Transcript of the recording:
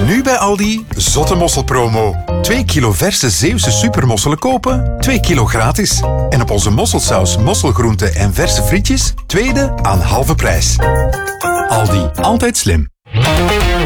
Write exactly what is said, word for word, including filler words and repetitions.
Nu bij Aldi, zotte mosselpromo. twee kilo verse Zeeuwse supermosselen kopen, twee kilo gratis. En op onze mosselsaus, mosselgroenten en verse frietjes, tweede aan halve prijs. Aldi, altijd slim.